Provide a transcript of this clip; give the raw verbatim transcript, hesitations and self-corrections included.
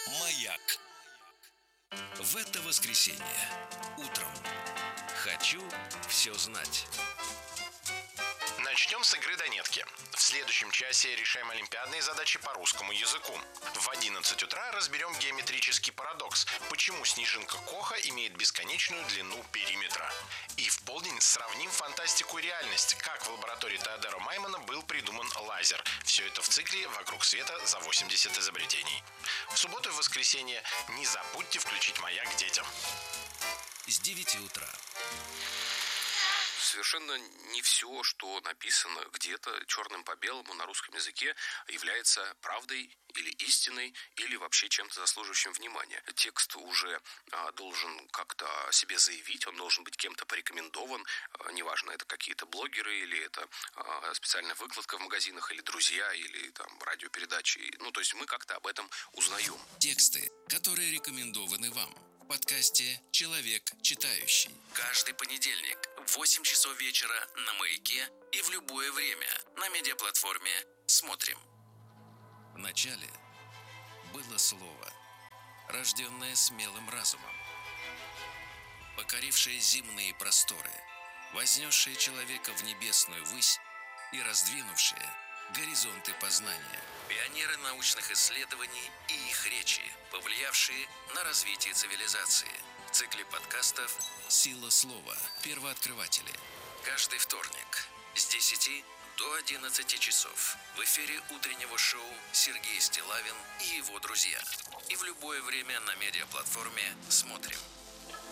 Маяк. В это воскресенье утром хочу все знать. Начнем с игры «Донетки». В следующем часе решаем олимпиадные задачи по русскому языку. В одиннадцать утра разберем геометрический парадокс. Почему снежинка Коха имеет бесконечную длину периметра. И в полдень сравним фантастику и реальность. Как в лаборатории Теодора Маймана был придуман лазер. Все это в цикле «Вокруг света за восемьдесят изобретений». В субботу и воскресенье не забудьте включить «Маяк» детям. С девяти утра. Совершенно не все, что написано где-то черным по белому на русском языке, является правдой или истиной, или вообще чем-то заслуживающим внимания. Текст уже а, должен как-то о себе заявить, он должен быть кем-то порекомендован, а, неважно, это какие-то блогеры, или это а, специальная выкладка в магазинах, или друзья, или там радиопередачи. Ну, то есть мы как-то об этом узнаем. Тексты, которые рекомендованы вам. В подкасте «Человек читающий». Каждый понедельник в восемь часов вечера на «Маяке» и в любое время на медиаплатформе «Смотрим». В начале было слово, рожденное смелым разумом, покорившее земные просторы, вознесшее человека в небесную высь и раздвинувшее горизонты познания. Пионеры научных исследований и их речи, повлиявшие на развитие цивилизации. В цикле подкастов «Сила слова. Первооткрыватели». Каждый вторник с десяти до одиннадцати часов в эфире утреннего шоу Сергей Стиллавин и его друзья. И в любое время на медиаплатформе «Смотрим».